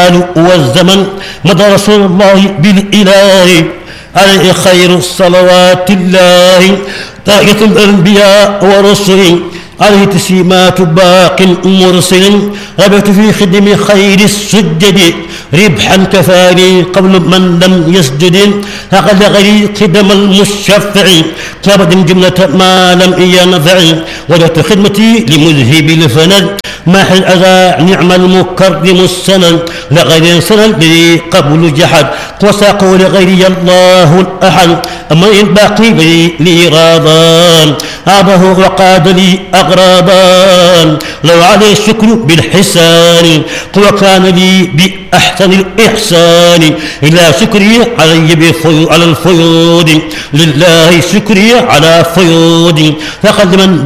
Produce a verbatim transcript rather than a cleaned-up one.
المال والزمن مضى رسول الله بالإله عليه خير صلوات الله طاقة الأنبياء ورسل عليه تسليمات باق مرسل ربحت في خدم خير السجد ربحا كفاني قبل من لم يسجد فقد غري خدم المشفع كابد جملة ما لم ينفع وجدت خدمتي لمذهب الفند ماح الأذى نعم المكرم السند لغير سند لي قبل جحد وساقوا لغيري الله الأحد أما الباقي بي لي غاضان عابه وقاد لي أغرابان لو عليه الشكر بالحسان وكان لي بأحسن الإحسان إلى شكري علي على الفيوض لله شكري على فيوض فقد من